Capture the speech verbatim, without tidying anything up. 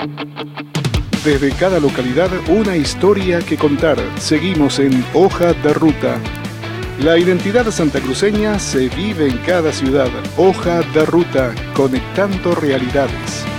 Desde cada localidad, una historia que contar. Seguimos en Hoja de Ruta. La identidad santacruceña se vive en cada ciudad. Hoja de Ruta, conectando realidades.